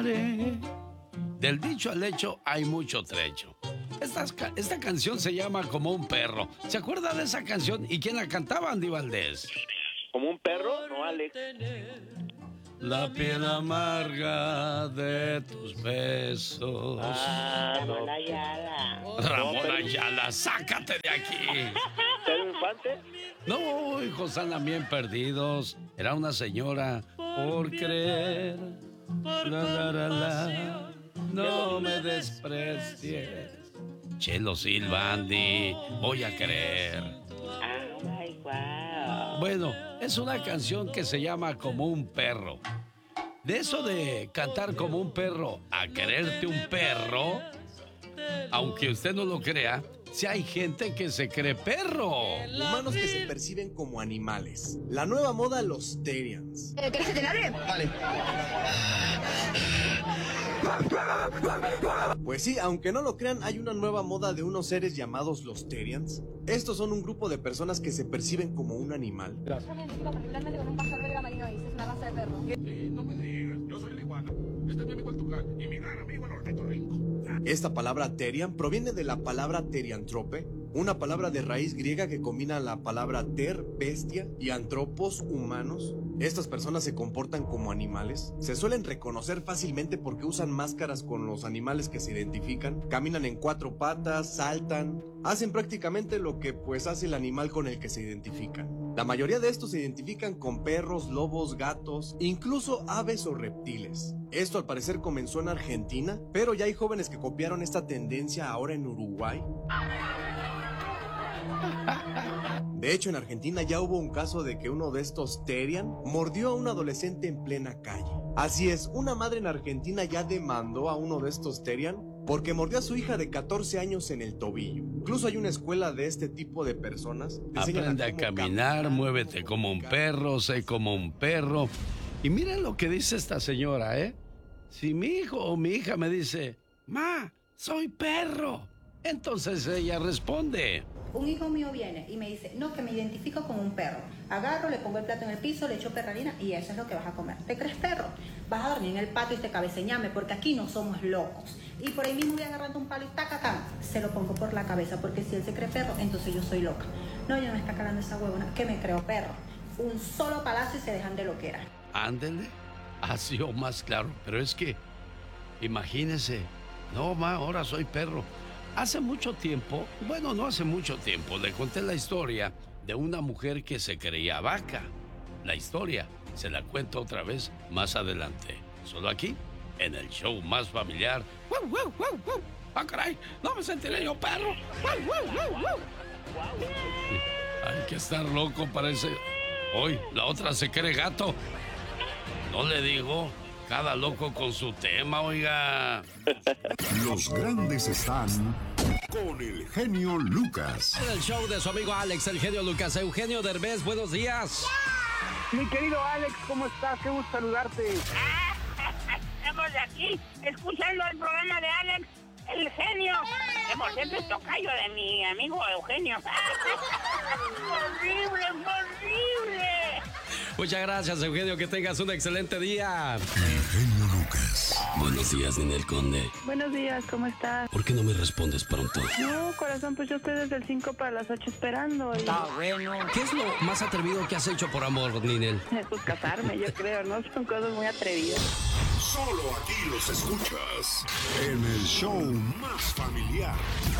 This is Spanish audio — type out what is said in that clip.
Del dicho al hecho hay mucho trecho. Esta canción se llama Como un perro. ¿Se acuerda de esa canción? ¿Y quién la cantaba, Andy Valdés? ¿Como un perro? No, Alex. La piel amarga de tus besos. Ramón Ayala. Ramón Ayala, sácate de aquí. ¿Pedro Infante? No, hijos andan bien perdidos. Era una señora por creer. No me desprecies. Chelo Silva, Andy, voy a creer. Oh my wow. Bueno, es una canción que se llama Como un perro. De eso de cantar como un perro a quererte un perro, aunque usted no lo crea, si hay gente que se cree perro. Humanos que se perciben como animales. La nueva moda, los Terians. ¿Quieres que te hable? Vale. Pues sí, aunque no lo crean, hay una nueva moda de unos seres llamados los Terians. Estos son un grupo de personas que se perciben como un animal. Yo me identifico particularmente con un pastor belga marino y es una raza de perro. No me digas, yo soy la iguana. Este es mi amigo el tucán y mi gran amigo el ornitorrinco. Esta palabra Terian proviene de la palabra teriantrope, una palabra de raíz griega que combina la palabra ter, bestia, y antropos, humanos. Estas personas se comportan como animales. Se suelen reconocer fácilmente porque usan máscaras con los animales que se identifican. Caminan en 4 patas, saltan. Hacen prácticamente lo que pues hace el animal con el que se identifican. La mayoría de estos se identifican con perros, lobos, gatos, incluso aves o reptiles. Esto al parecer comenzó en Argentina, pero ya hay jóvenes que copiaron esta tendencia ahora en Uruguay. De hecho, en Argentina ya hubo un caso de que uno de estos Terian mordió a un adolescente en plena calle. Así es, una madre en Argentina ya demandó a uno de estos Terian porque mordió a su hija de 14 años en el tobillo. Incluso hay una escuela de este tipo de personas. Aprende a caminar, muévete como un perro, sé como un perro. Y miren lo que dice esta señora, ¿eh? Si mi hijo o mi hija me dice, ma, soy perro, entonces ella responde. Un hijo mío viene y me dice, no, que me identifico con un perro. Agarro, le pongo el plato en el piso, le echo perralina y eso es lo que vas a comer. ¿Te crees perro? Vas a dormir en el patio y te cabeceñame porque aquí no somos locos. Y por ahí mismo voy agarrando un palo y tacatán, se lo pongo por la cabeza porque si él se cree perro, entonces yo soy loca. No, ya me está calando esa huevona, que me creo perro. Un solo palazo y se dejan de loquera. Ándele, así o más claro, pero es que, imagínese, no, ma, ahora soy perro. Hace mucho tiempo, bueno, no hace mucho tiempo, le conté la historia de una mujer que se creía vaca. La historia se la cuento otra vez más adelante, solo aquí, en el show más familiar. ¡Wow, wow, wow, wow! ¡Ah, caray! ¡No me sentiré yo perro! ¡Wow, wow, wow, wow! Hay que estar loco, parece. Hoy, la otra se cree gato. No le digo, cada loco con su tema, oiga. Los grandes están con el genio Lucas. En el show de su amigo Alex, el genio Lucas. Eugenio Derbez, buenos días. Mi querido Alex, ¿cómo estás? Qué gusto saludarte. Estamos aquí escuchando el programa de Alex, el genio. Que por cierto es tocayo de mi amigo Eugenio. ¡Horrible, horrible! Muchas gracias, Eugenio. Que tengas un excelente día. El genio Lucas. Buenos días, Ninel Conde. Buenos días, ¿cómo estás? ¿Por qué no me respondes pronto? No, corazón, pues yo estoy desde el 5 para las 8 esperando. Está bueno. ¿Qué es lo más atrevido que has hecho por amor, Ninel? Pues casarme, yo creo, ¿no? Son cosas muy atrevidas. Solo aquí los escuchas en el show más familiar.